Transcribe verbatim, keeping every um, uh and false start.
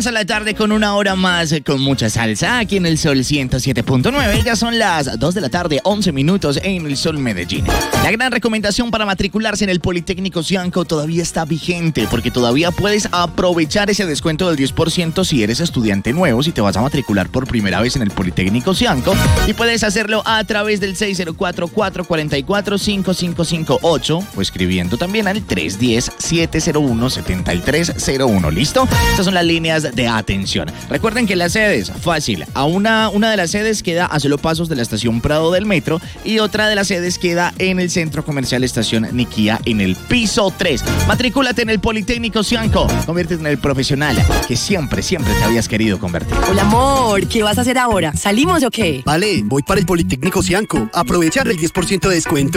a la tarde con una hora más, con mucha salsa, aquí en el Sol ciento siete punto nueve. Ya son las dos de la tarde, once minutos en el Sol Medellín. La gran recomendación para matricularse en el Politécnico Cianco todavía está vigente, porque todavía puedes aprovechar ese descuento del diez por ciento si eres estudiante nuevo, si te vas a matricular por primera vez en el Politécnico Cianco, y puedes hacerlo a través del seis cero cuatro, cuatro cuatro cuatro, cinco cinco cinco ocho o escribiendo también al tres uno cero, siete cero uno, siete tres cero uno. ¿Listo? Estas son las líneas de atención. Recuerden que las sedes, fácil, a una, una de las sedes queda a solo pasos de la estación Prado del metro y otra de las sedes queda en el Centro Comercial Estación Niquía en el piso tres. Matricúlate en el Politécnico Cianco, conviértete en el profesional que siempre, siempre te habías querido convertir. Hola amor, ¿qué vas a hacer ahora? ¿Salimos o qué? Vale, voy para el Politécnico Cianco. Aprovechar el diez por ciento de descuento.